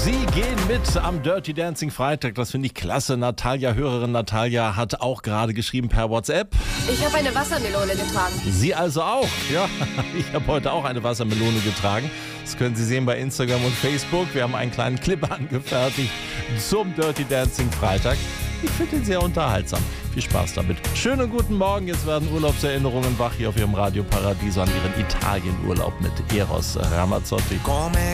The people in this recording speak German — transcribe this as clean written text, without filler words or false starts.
Sie gehen mit am Dirty Dancing Freitag. Das finde ich klasse. Hörerin Natalia hat auch gerade geschrieben per WhatsApp. Ich habe eine Wassermelone getragen. Sie also auch? Ja, ich habe heute auch eine Wassermelone getragen. Das können Sie sehen bei Instagram und Facebook. Wir haben einen kleinen Clip angefertigt zum Dirty Dancing Freitag. Ich finde ihn sehr unterhaltsam. Viel Spaß damit. Schönen guten Morgen. Jetzt werden Urlaubserinnerungen wach hier auf Ihrem Radio Paradiso an Ihren Italienurlaub mit Eros Ramazzotti.